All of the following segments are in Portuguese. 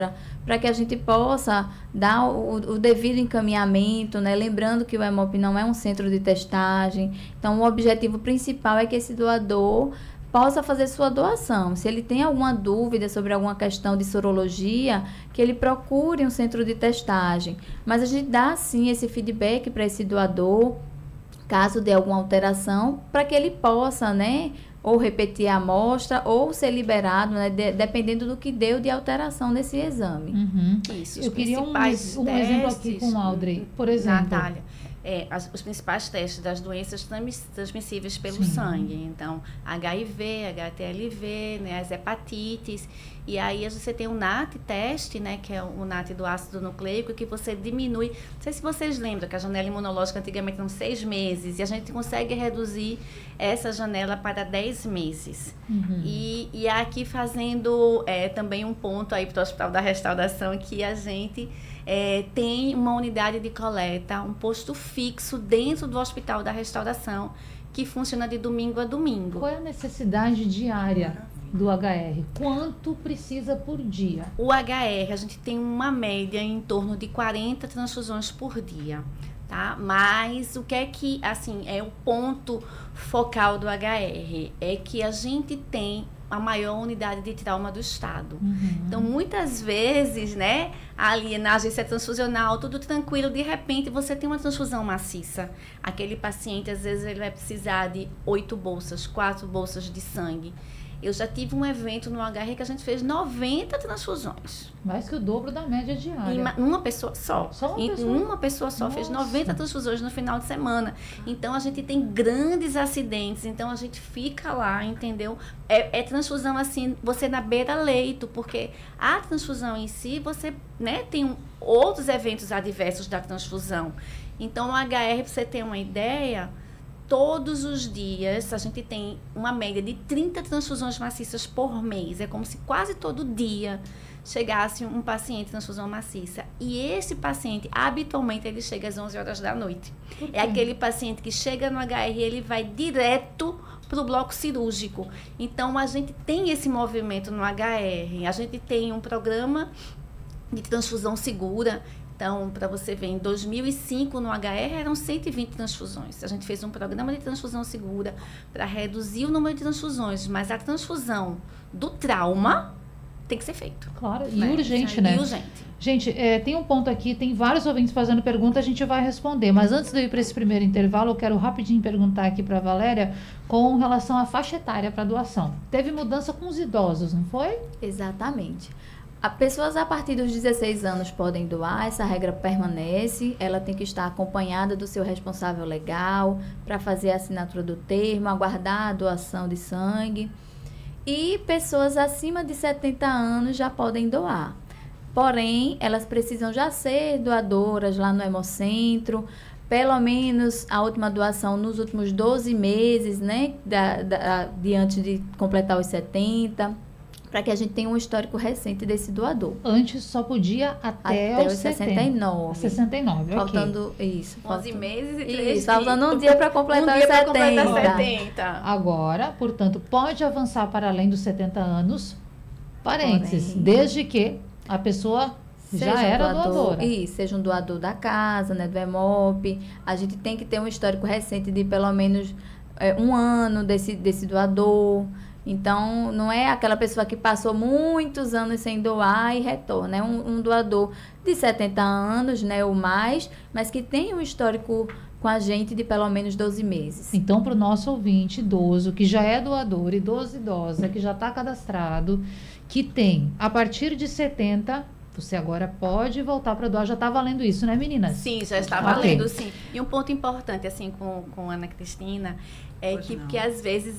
para que a gente possa dar o devido encaminhamento, né? Lembrando que o Hemop não é um centro de testagem, então o objetivo principal é que esse doador possa fazer sua doação. Se ele tem alguma dúvida sobre alguma questão de sorologia, que ele procure um centro de testagem. Mas a gente dá, sim, esse feedback para esse doador, caso dê alguma alteração, para que ele possa, né, ou repetir a amostra, ou ser liberado, né, dependendo do que deu de alteração nesse exame. Uhum. Isso, eu queria um exemplo aqui com o Audrey, por exemplo. Natália, os principais testes das doenças transmissíveis pelo Sim. sangue. Então, HIV, HTLV, né, as hepatites. E aí você tem o NAT teste, né, que é o NAT do ácido nucleico, que você diminui. Não sei se vocês lembram que a janela imunológica antigamente eram 6 meses, e a gente consegue reduzir essa janela para 10 meses. Uhum. E aqui fazendo também um ponto aí para o Hospital da Restauração, que a gente tem uma unidade de coleta, um posto fixo dentro do Hospital da Restauração, que funciona de domingo a domingo. Qual é a necessidade diária do HR? Quanto precisa por dia? O HR, a gente tem uma média em torno de 40 transfusões por dia, tá? Mas o que é que, assim, é o ponto focal do HR? É que a gente tem a maior unidade de trauma do estado. Uhum. Então, muitas vezes, né, ali na agência transfusional, tudo tranquilo, de repente você tem uma transfusão maciça. Aquele paciente, às vezes, ele vai precisar de 8 bolsas, 4 bolsas de sangue. Eu já tive um evento no HR que a gente fez 90 transfusões. Mais que o dobro da média diária. Em uma pessoa só. Só uma Em pessoa? uma pessoa só. Nossa. Fez 90 transfusões no final de semana. Então, a gente tem grandes acidentes. Então, a gente fica lá, entendeu? É transfusão, assim, você na beira-leito. Porque a transfusão em si, você, né, tem outros eventos adversos da transfusão. Então, o HR, para você ter uma ideia, todos os dias a gente tem uma média de 30 transfusões maciças por mês. É como se quase todo dia chegasse um paciente de transfusão maciça. E esse paciente, habitualmente, ele chega às 11 horas da noite. É aquele paciente que chega no HR e ele vai direto para o bloco cirúrgico. Então, a gente tem esse movimento no HR. A gente tem um programa de transfusão segura. Então, para você ver, em 2005, no HR, eram 120 transfusões. A gente fez um programa de transfusão segura para reduzir o número de transfusões, mas a transfusão do trauma tem que ser feito. Claro, e urgente, né? E urgente. Gente, tem um ponto aqui, tem vários ouvintes fazendo pergunta, a gente vai responder. Mas antes de eu ir para esse primeiro intervalo, eu quero rapidinho perguntar aqui para a Valéria com relação à faixa etária para doação. Teve mudança com os idosos, não foi? Exatamente. Pessoas a partir dos 16 anos podem doar, essa regra permanece, ela tem que estar acompanhada do seu responsável legal para fazer a assinatura do termo, aguardar a doação de sangue. E pessoas acima de 70 anos já podem doar. Porém, elas precisam já ser doadoras lá no Hemocentro, pelo menos a última doação nos últimos 12 meses, né, diante de completar os 70, para que a gente tenha um histórico recente desse doador. Antes só podia até os 69. 69, faltando ok. Isso. 11 meses e 3 dias. Faltando um dia para completar os 70. Agora, portanto, pode avançar para além dos 70 anos, parênteses, Porém, desde que a pessoa já era doadora. Isso, seja um doador da casa, né, do Hemop. A gente tem que ter um histórico recente de pelo menos um ano desse doador. Então, não é aquela pessoa que passou muitos anos sem doar e retorna. É um doador de 70 anos, né, ou mais, mas que tem um histórico com a gente de pelo menos 12 meses. Então, para o nosso ouvinte idoso, que já é doador, idoso, idosa, que já está cadastrado, que tem, a partir de 70, você agora pode voltar para doar. Já está valendo isso, né, meninas? Sim, já está valendo, sim. E um ponto importante, assim, com a Ana Cristina, porque às vezes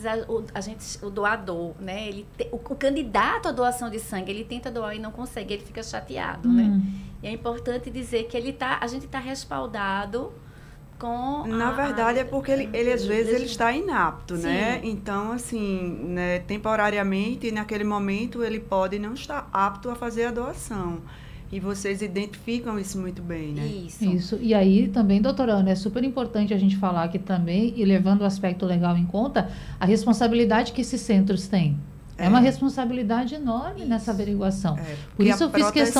o doador, né, o candidato à doação de sangue, ele tenta doar e não consegue, ele fica chateado, né? E é importante dizer que a gente está respaldado com... Na verdade, é porque ele às vezes ele está inapto, sim, né? Então, assim, né, temporariamente, naquele momento, ele pode não estar apto a fazer a doação. E vocês identificam isso muito bem, né? Isso. E aí também, doutora Ana, é super importante a gente falar aqui também, e levando o aspecto legal em conta, a responsabilidade que esses centros têm. É uma responsabilidade enorme nessa averiguação. Por isso eu fiz questão